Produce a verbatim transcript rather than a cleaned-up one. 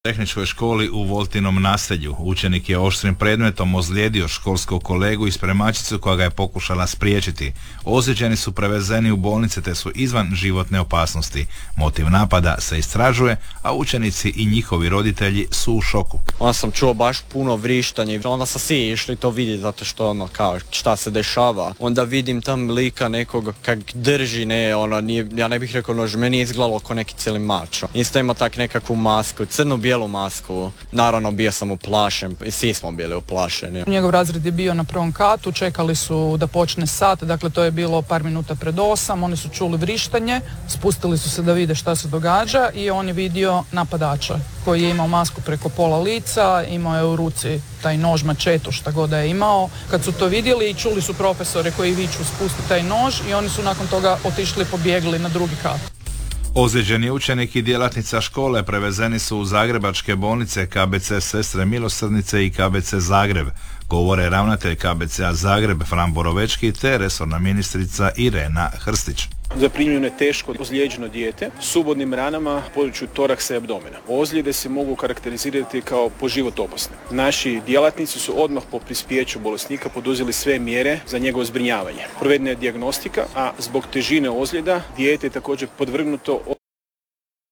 tehničkoj školi u Voltinom naselju. Učenik je oštrim predmetom ozlijedio školskog kolegu i spremačicu koja ga je pokušala spriječiti. Ozlijeđeni su prevezeni u bolnice te su izvan životne opasnosti. Motiv napada se istražuje, a učenici i njihovi roditelji su u šoku. Onda sam čuo baš puno vrištanje, onda sam svi išli to vidjeti zato što ono kao šta se dešava. Onda vidim tam lika nekog kak drži, ne ono, nije, ja ne bih rekao nož, meni je izgledalo kao neki cijeli mačo. Isto ima tak nekakvu masku, crnu bijelu masku. Naravno bio sam uplašen i svi smo bili uplašeni. Njegov razred je bio na prvom katu, čekali su da počne sat, dakle to je bilo par minuta pred osam, oni su čuli vrištanje, spustili su se da vide šta se događa i on je vidio napadača koji je imao masku preko pola lica, imao je u ruci taj nož, mačetu, šta god da je imao. Kad su to vidjeli i čuli su profesore koji viču spusti taj nož i oni su nakon toga otišli i pobjegli na drugi kat. Ozlijeđeni učenik i djelatnica škole prevezeni su u zagrebačke bolnice K B C Sestre Milosrdnice i K B C Zagreb, govore ravnatelj K B C A Zagreb Fran Borovečki te resorna ministrica Irena Hrstić. Zaprimljeno je teško ozlijeđeno dijete s ubodnim ranama u području toraksa i abdomena. Ozljede se mogu karakterizirati kao po život opasne. Naši djelatnici su odmah po prispijeću bolesnika poduzeli sve mjere za njegovo zbrinjavanje. Provedena je dijagnostika, a zbog težine ozljeda dijete je također podvrgnuto